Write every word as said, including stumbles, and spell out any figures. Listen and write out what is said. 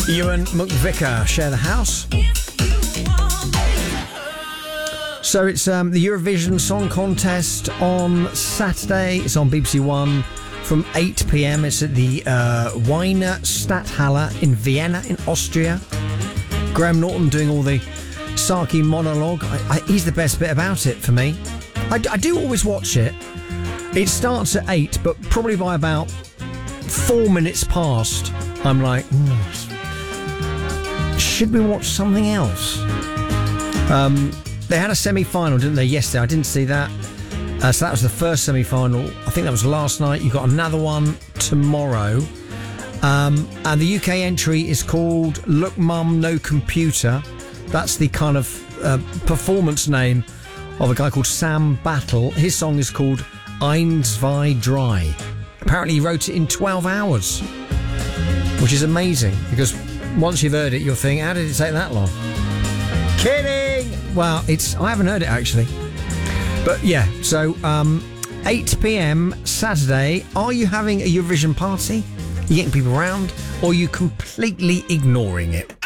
Ewan McVicar share the house. So it's um, the Eurovision Song Contest on Saturday. It's on B B C One from eight p.m. It's at the uh, Wiener Stadthalle in Vienna in Austria. Graham Norton doing all the Saki monologue. I, I, he's the best bit about it for me. I, I do always watch it. It starts at eight, but probably by about four minutes past, I'm like, mm, should we watch something else? Um, they had a semi-final, didn't they, yesterday? I didn't see that. Uh, so that was the first semi-final. I think that was last night. You've got another one tomorrow. Um, and the U K entry is called Look Mum No Computer. That's the kind of uh, performance name of a guy called Sam Battle. His song is called Eins, Zwei, Drei. Apparently he wrote it in twelve hours, which is amazing, because once you've heard it, you'll think, how did it take that long? Kidding! Well, it's I haven't heard it, actually. But yeah, so um, eight p.m. Saturday. Are you having a Eurovision party? Are you getting people around? Or are you completely ignoring it?